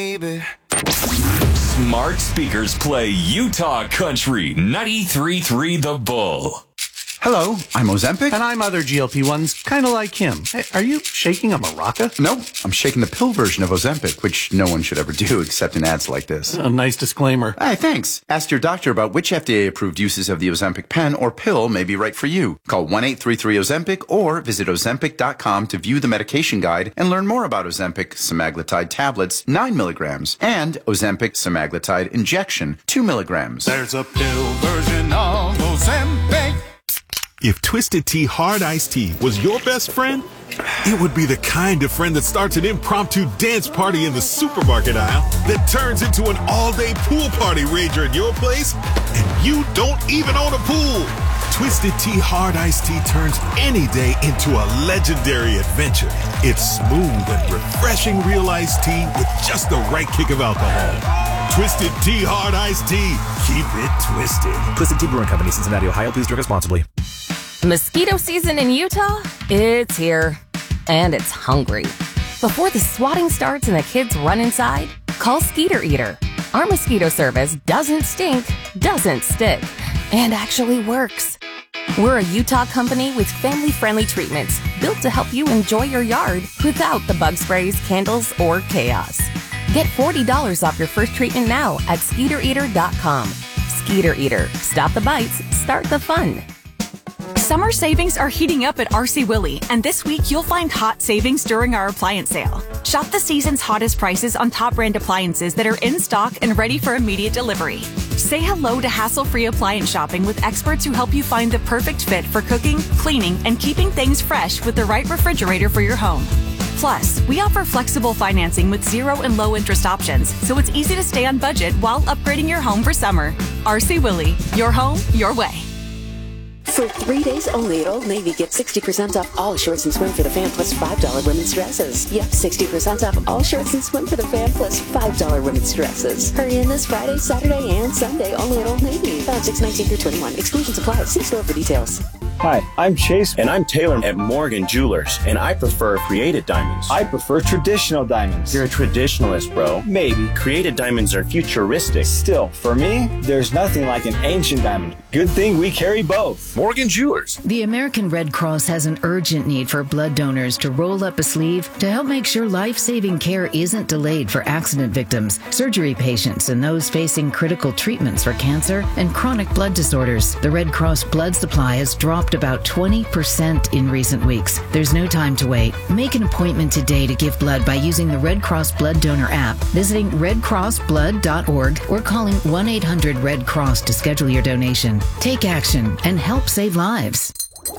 Baby. Smart speakers play Utah Country 93.3 The Bull. Hello, I'm Ozempic. And I'm other GLP-1s, kind of like him. Hey, are you shaking a maraca? No, I'm shaking the pill version of Ozempic, which no one should ever do except in ads like this. A nice disclaimer. Hey, thanks. Ask your doctor about which FDA-approved uses of the Ozempic pen or pill may be right for you. Call 1-833-OZEMPIC or visit Ozempic.com to view the medication guide and learn more about Ozempic semaglutide tablets, 9 milligrams, and Ozempic semaglutide injection, 2 milligrams. There's a pill version of Ozempic. If Twisted Tea Hard Iced Tea was your best friend, it would be the kind of friend that starts an impromptu dance party in the supermarket aisle that turns into an all-day pool party rager at your place, and you don't even own a pool. Twisted Tea Hard Iced Tea turns any day into a legendary adventure. It's smooth and refreshing real iced tea with just the right kick of alcohol. Twisted Tea Hard Iced Tea. Keep it twisted. Twisted Tea Brewing Company, Cincinnati, Ohio. Please drink responsibly. Mosquito season in Utah? It's here. And it's hungry. Before the swatting starts and the kids run inside, call Skeeter Eater. Our mosquito service doesn't stink, doesn't stick, and actually works. We're a Utah company with family-friendly treatments built to help you enjoy your yard without the bug sprays, candles, or chaos. Get $40 off your first treatment now at SkeeterEater.com. Skeeter Eater. Stop the bites. Start the fun. Summer savings are heating up at RC Willey, and this week you'll find hot savings during our appliance sale. Shop the season's hottest prices on top brand appliances that are in stock and ready for immediate delivery. Say hello to hassle-free appliance shopping with experts who help you find the perfect fit for cooking, cleaning, and keeping things fresh with the right refrigerator for your home. Plus, we offer flexible financing with 0 and low interest options, so it's easy to stay on budget while upgrading your home for summer. RC Willey, your home, your way. For 3 days only at Old Navy, get 60% off all shorts and swim for the fan plus $5 women's dresses. Yep, 60% off all shorts and swim for the fan plus $5 women's dresses. Hurry in this Friday, Saturday, and Sunday only at Old Navy. Valid 6/19 through 21. Exclusions apply. See store for details. Hi, I'm Chase. And I'm Taylor at Morgan Jewelers. And I prefer created diamonds. I prefer traditional diamonds. You're a traditionalist, bro. Maybe. Created diamonds are futuristic. Still, for me, there's nothing like an ancient diamond. Good thing we carry both. Morgan Jewelers. The American Red Cross has an urgent need for blood donors to roll up a sleeve to help make sure life-saving care isn't delayed for accident victims, surgery patients, and those facing critical treatments for cancer and chronic blood disorders. The Red Cross blood supply has dropped about 20% in recent weeks. There's no time to wait. Make an appointment today to give blood by using the Red Cross Blood Donor app, visiting redcrossblood.org, or calling 1-800-RED-CROSS to schedule your donation. Take action and help save lives.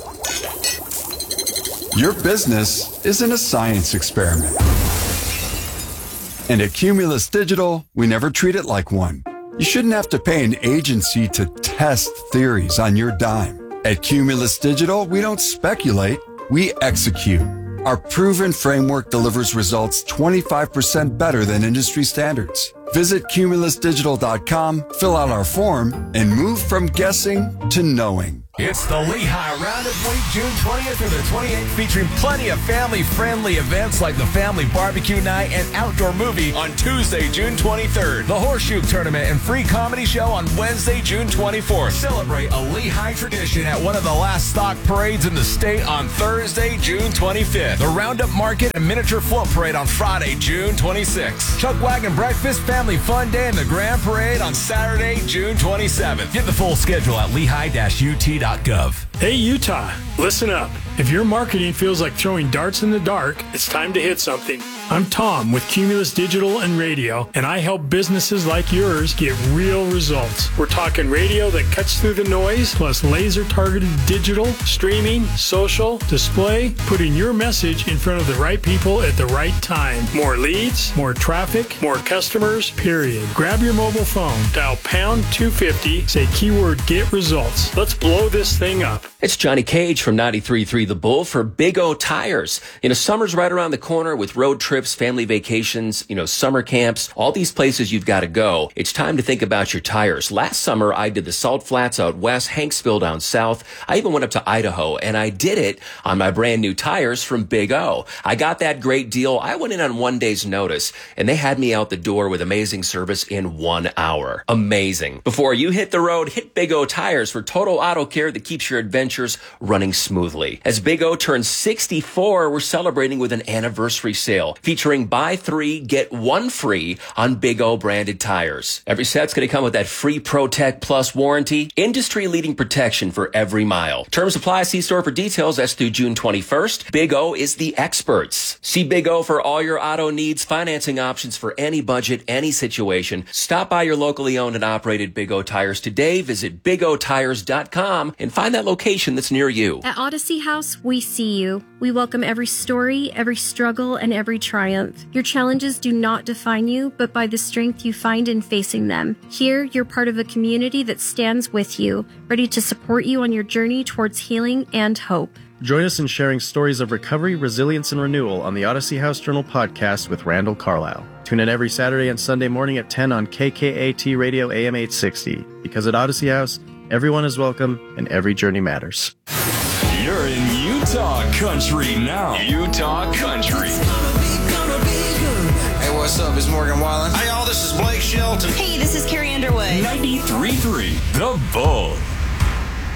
Your business isn't a science experiment. And at Cumulus Digital, we never treat it like one. You shouldn't have to pay an agency to test theories on your dime. At Cumulus Digital, we don't speculate, we execute. Our proven framework delivers results 25% better than industry standards. Visit cumulusdigital.com, fill out our form, and move from guessing to knowing. It's the Lehigh Roundup Week, June 20th through the 28th, featuring plenty of family-friendly events like the Family Barbecue Night and Outdoor Movie on Tuesday, June 23rd. The Horseshoe Tournament and free comedy show on Wednesday, June 24th. Celebrate a Lehigh tradition at one of the last stock parades in the state on Thursday, June 25th. The Roundup Market and Miniature Float Parade on Friday, June 26th. Chuck Wagon Breakfast, Family Fun Day, and the Grand Parade on Saturday, June 27th. Get the full schedule at lehigh-ut.gov. Hey Utah, listen up. If your marketing feels like throwing darts in the dark, it's time to hit something. I'm Tom with Cumulus Digital and Radio, and I help businesses like yours get real results. We're talking radio that cuts through the noise, plus laser-targeted digital, streaming, social, display, putting your message in front of the right people at the right time. More leads, more traffic, more customers, period. Grab your mobile phone, dial pound 250, say keyword get results. Let's blow this thing up. It's Johnny Cage from 93.3 The Bull for Big O Tires. Summer's right around the corner with road trip trips, family vacations, summer camps, all these places you've got to go. It's time to think about your tires. Last summer, I did the Salt Flats out west, Hanksville down south. I even went up to Idaho, and I did it on my brand new tires from Big O. I got that great deal. I went in on one day's notice, and they had me out the door with amazing service in 1 hour. Amazing. Before you hit the road, hit Big O Tires for total auto care that keeps your adventures running smoothly. As Big O turns 64, we're celebrating with an anniversary sale featuring buy 3, get 1 free on Big O branded tires. Every set's going to come with that free ProTech Plus warranty, industry-leading protection for every mile. Terms apply. See store for details. That's through June 21st. Big O is the experts. See Big O for all your auto needs, financing options for any budget, any situation. Stop by your locally owned and operated Big O Tires today. Visit BigOTires.com and find that location that's near you. At Odyssey House, we see you. We welcome every story, every struggle, and every triumph. Your challenges do not define you, but by the strength you find in facing them. Here, you're part of a community that stands with you, ready to support you on your journey towards healing and hope. Join us in sharing stories of recovery, resilience, and renewal on the Odyssey House Journal podcast with Randall Carlisle. Tune in every Saturday and Sunday morning at 10 on KKAT Radio AM 860. Because at Odyssey House, everyone is welcome and every journey matters. You're in Utah country now. Utah country. Hey, what's up? It's Morgan Wallen. Hey, y'all, this is Blake Shelton. Hey, this is Carrie Underwood. 93.3 The Bull.